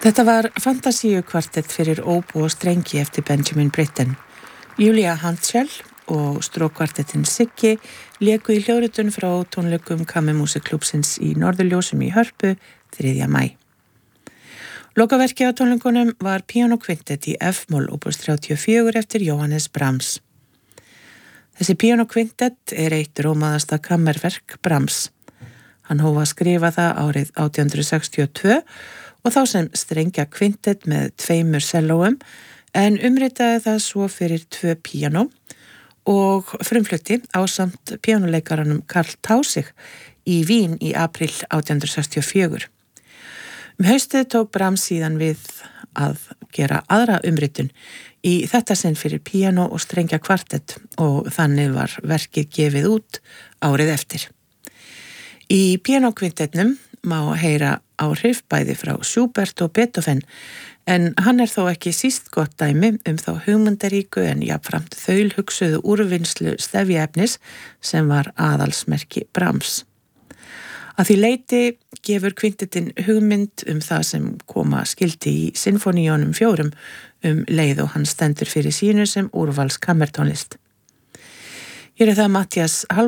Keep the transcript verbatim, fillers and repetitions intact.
Þetta var fantasíukvartett fyrir óbú og strengi eftir Benjamin Britten. Julia Handschell og strókkvartettin Siggi léku í hljóðritun frá tónleikum Kammermusikklúbbsins í Norðurljósum í Hörpu þriðja maí. Lokaverkið á tónleikunum var píanókvintett í F-moll opus þrjátíu og fjögur eftir Johannes Brahms. Þessi píanókvintett er eitt rómaðasta kammerverk Brahms. Hann hóf að skrifa það árið átján hundrað sextíu og tvö og þá sem strengja kvintett með tveimur sellóum en umritaði það svo fyrir tvö píanó og frumflutti ásamt píanóleikaranum Karl Tausig í Vín í apríl átján hundrað sextíu og fjögur. Um haustið tók Brahms síðan við að gera aðra umritun í þetta sinn fyrir píanó og strengja kvartett og þannig var verkið gefið út árið eftir. Í píanókvintetnum má heyra áhrif bæði frá Schubert og Beethoven en hann er þó ekki síst gott dæmi um þá hugmyndaríku en jafnframt þaulhugsuðu úrvinnslu stefjaefnis sem var aðalsmerki Brahms. Að því leyti gefur kvintettin hugmynd um það sem koma skildi í sinfoníunum fjórum um leið og hann stendur fyrir sínu sem úrvals kammertónlist. Hér er það Matthías